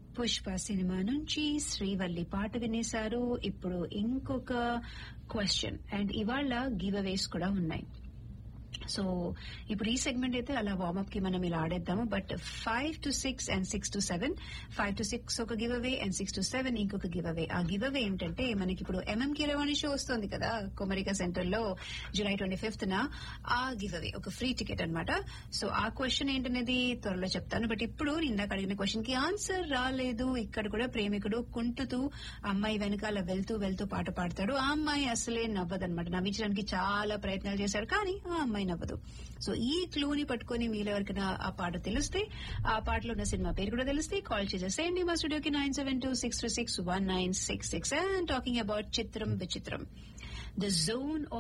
Pushpa cinema నుంచి శ్రీవల్లి పాట వినేశారు. ఇప్పుడు ఇంకొక క్వశ్చన్ అండ్ ఇవాళ గివ్ అవేస్ కూడా ఉన్నాయి. సో ఇప్పుడు ఈ సెగ్మెంట్ అయితే అలా వార్మప్ కి మనం ఇలా ఆడేద్దాము. But 5 to 6 and 6 to 7, 5 to 6 ఒక గివ్ అవే అండ్ 6 to 7 ఇంకొక గివ్ అవే. ఆ గివ్ అవే ఏంటంటే మనకి ఇప్పుడు ఎంఎం కీరవాణి షో వస్తుంది కదా కొమరికా సెంటర్ లో జూలై 25th ఆ గివ్ అవే ఒక ఫ్రీ టికెట్ అన్నమాట. సో ఆ క్వశ్చన్ ఏంటనేది త్వరలో చెప్తాను. బట్ ఇప్పుడు ఇందాక అడిగిన క్వశ్చన్ కి ఆన్సర్ రాలేదు. ఇక్కడ కూడా ప్రేమికుడు కుంటుతూ అమ్మాయి వెనకాల వెళ్తూ వెళ్తూ పాట పాడతాడు. ఆ అమ్మాయి అసలే నవ్వదన్నమాట. నవ్వించడానికి చాలా ప్రయత్నాలు చేశారు కానీ ఆ అమ్మాయి నవ్వదు. సో ఈ క్లూని పట్టుకుని మీలో ఎవరికైనా ఆ పాట తెలిస్తే, ఆ పాటలో ఉన్న సినిమా పేరు కూడా తెలిస్తే కాల్ చేసేసేయండి మా స్టూడియోకి 972-636-1966. అండ్ టాకింగ్ అబౌట్ చిత్రం విచిత్రం, ద జోన్